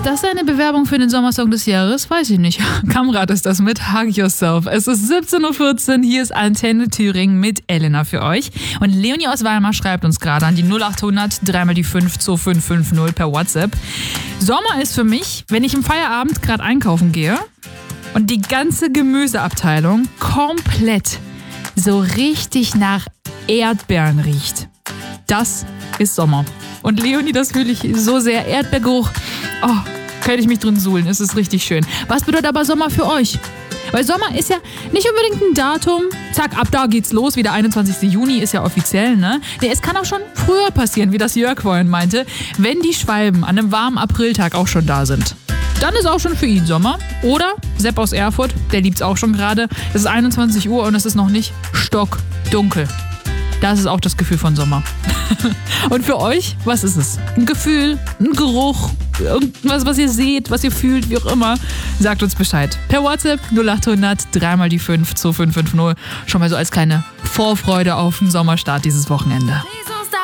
das eine Bewerbung für den Sommersong des Jahres? Weiß ich nicht. Kamrat ist das mit Hug Yourself. Es ist 17.14 Uhr, hier ist Antenne Thüringen mit Elena für euch. Und Leonie aus Weimar schreibt uns gerade an die 0800 3 die 5 2550 per WhatsApp. Sommer ist für mich, wenn ich im Feierabend gerade einkaufen gehe und die ganze Gemüseabteilung komplett so richtig nach Erdbeeren riecht. Das ist Sommer. Und Leonie, das fühle ich so sehr. Erdbeergeruch, könnte ich mich drin suhlen. Es ist richtig schön. Was bedeutet aber Sommer für euch? Weil Sommer ist ja nicht unbedingt ein Datum. Zack, ab da geht's los. Wie der 21. Juni ist ja offiziell, ne? Nee, es kann auch schon früher passieren, wie das Jörg vorhin meinte, wenn die Schwalben an einem warmen Apriltag auch schon da sind. Dann ist auch schon für ihn Sommer. Oder Sepp aus Erfurt, der liebt's auch schon gerade. Es ist 21 Uhr und es ist noch nicht stockdunkel. Das ist auch das Gefühl von Sommer. Und für euch, was ist es? Ein Gefühl, ein Geruch, irgendwas, was ihr seht, was ihr fühlt, wie auch immer. Sagt uns Bescheid. Per WhatsApp 0800 3 die 5 2550. Schon mal so als kleine Vorfreude auf den Sommerstart dieses Wochenende.